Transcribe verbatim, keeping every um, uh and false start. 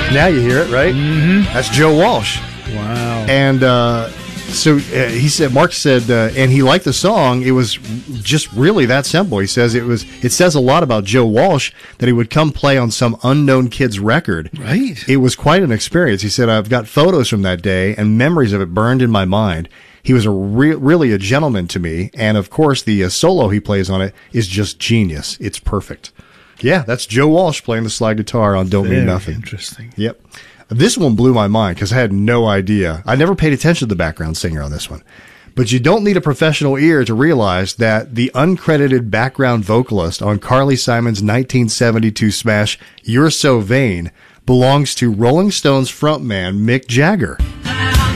Now you hear it, right? Mm-hmm. That's Joe Walsh. Wow. And uh, so uh, he said, Mark said, uh, and he liked the song. It was just really that simple. He says it was. It says a lot about Joe Walsh that he would come play on some unknown kid's record. Right. It was quite an experience. He said, I've got photos from that day and memories of it burned in my mind. He was a re- really a gentleman to me. And, of course, the uh, solo he plays on it is just genius. It's perfect. Yeah, that's Joe Walsh playing the slide guitar on Don't Very Mean Nothing. Interesting. Yep. This one blew my mind because I had no idea. I never paid attention to the background singer on this one. But you don't need a professional ear to realize that the uncredited background vocalist on Carly Simon's nineteen seventy-two smash You're So Vain belongs to Rolling Stones frontman Mick Jagger.